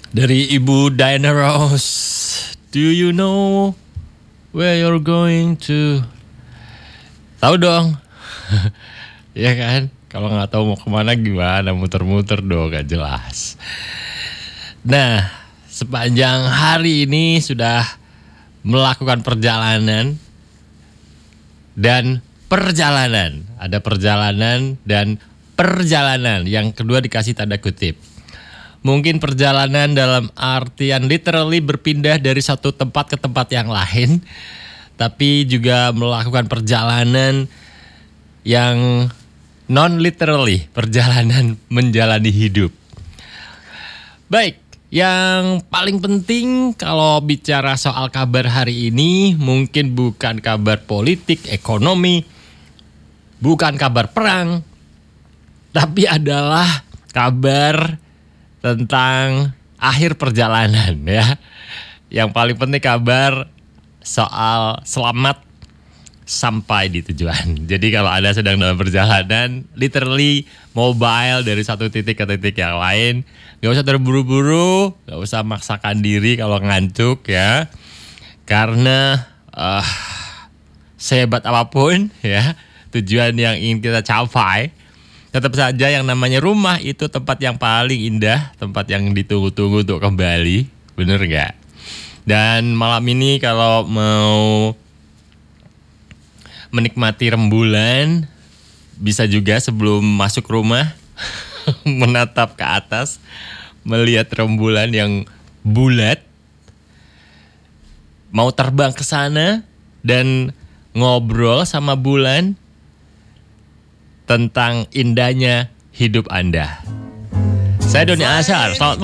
Dari Ibu Diana Ross. Do you know where you're going to? Tahu dong. Ya kan? Kalau nggak tahu mau kemana gimana, muter-muter dong, gak jelas. Nah, sepanjang hari ini sudah melakukan perjalanan dan perjalanan. Ada perjalanan dan perjalanan. Yang kedua dikasih tanda kutip. Mungkin perjalanan dalam artian literally berpindah dari satu tempat ke tempat yang lain. Tapi juga melakukan perjalanan yang non-literally, perjalanan menjalani hidup. Baik, yang paling penting kalau bicara soal kabar hari ini mungkin bukan kabar politik, ekonomi, bukan kabar perang, tapi adalah kabar tentang akhir perjalanan ya. Yang paling penting kabar soal selamat sampai di tujuan. Jadi kalau Anda sedang dalam perjalanan, literally mobile dari satu titik ke titik yang lain, gak usah terburu-buru, gak usah maksakan diri kalau ngantuk ya. Karena sehebat apapun ya, tujuan yang ingin kita capai, tetap saja yang namanya rumah itu tempat yang paling indah, tempat yang ditunggu-tunggu untuk kembali, bener gak? Dan malam ini kalau mau menikmati rembulan, bisa juga sebelum masuk rumah menatap ke atas, melihat rembulan yang bulat, mau terbang ke sana dan ngobrol sama bulan tentang indahnya hidup Anda. Saya Doni Ashar, selamat